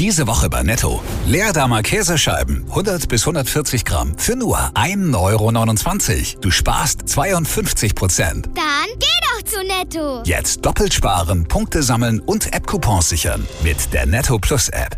Diese Woche bei Netto. Leerdamer Käsescheiben, 100 bis 140 Gramm, für nur 1,29 €. Du sparst 52%. Dann geh doch zu Netto. Jetzt doppelt sparen, Punkte sammeln und App-Coupons sichern. Mit der Netto Plus App.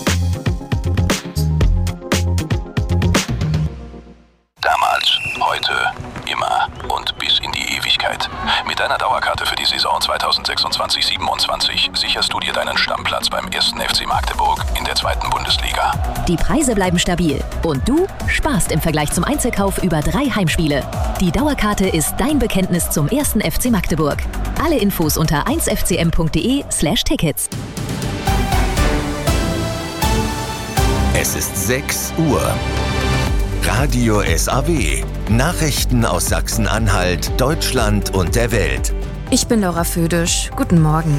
Damals, heute, immer und bis in die Ewigkeit. Mit deiner Dauerkarte für die Saison 2026/27 sicherst du dir deinen Stammplatz beim 1. FC Magdeburg in der 2. Bundesliga. Die Preise bleiben stabil und du sparst im Vergleich zum Einzelkauf über 3 Heimspiele. Die Dauerkarte ist dein Bekenntnis zum 1. FC Magdeburg. Alle Infos unter 1fcm.de/Tickets. Es ist 6 Uhr. Radio SAW. Nachrichten aus Sachsen-Anhalt, Deutschland und der Welt. Ich bin Laura Födisch. Guten Morgen.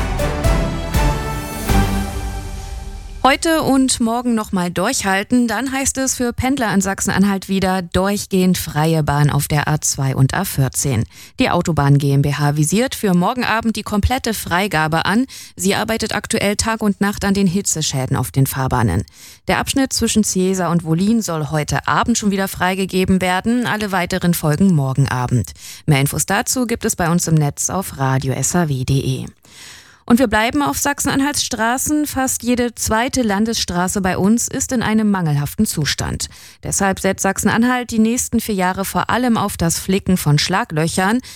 Heute und morgen nochmal durchhalten, dann heißt es für Pendler in Sachsen-Anhalt wieder durchgehend freie Bahn auf der A2 und A14. Die Autobahn GmbH visiert für morgen Abend die komplette Freigabe an. Sie arbeitet aktuell Tag und Nacht an den Hitzeschäden auf den Fahrbahnen. Der Abschnitt zwischen Ciesa und Wollin soll heute Abend schon wieder freigegeben werden. Alle weiteren folgen morgen Abend. Mehr Infos dazu gibt es bei uns im Netz auf radiosaw.de. Und wir bleiben auf Sachsen-Anhalts Straßen. Fast jede zweite Landesstraße bei uns ist in einem mangelhaften Zustand. Deshalb setzt Sachsen-Anhalt die nächsten 4 Jahre vor allem auf das Flicken von Schlaglöchern.